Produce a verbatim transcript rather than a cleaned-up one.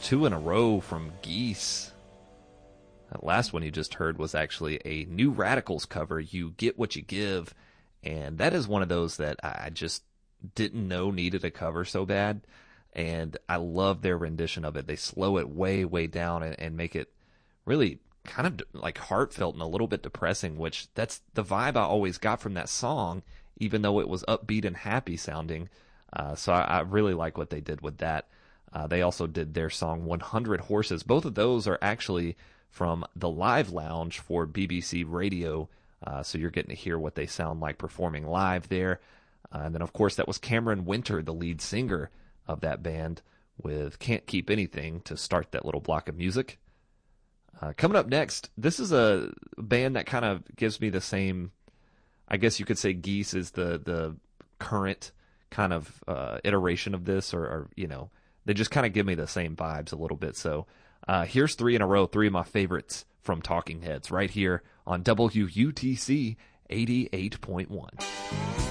two in a row from Geese. That last one you just heard was actually a New Radicals cover, You Get What You Give. And that is one of those that I just didn't know needed a cover so bad. And I love their rendition of it. They slow it way, way down and, and make it really kind of like heartfelt and a little bit depressing, which that's the vibe I always got from that song, even though it was upbeat and happy sounding. Uh, so I, I really like what they did with that. Uh, they also did their song one hundred Horses. Both of those are actually from the Live Lounge for B B C Radio. Uh, so you're getting to hear what they sound like performing live there. Uh, and then, of course, that was Cameron Winter, the lead singer of that band, with Can't Keep Anything to start that little block of music. Uh, coming up next, this is a band that kind of gives me the same, I guess you could say Geese is the, the current kind of uh, iteration of this, or, or, you know, they just kind of give me the same vibes a little bit. So uh, here's three in a row, three of my favorites from Talking Heads right here on W U T C eighty-eight point one.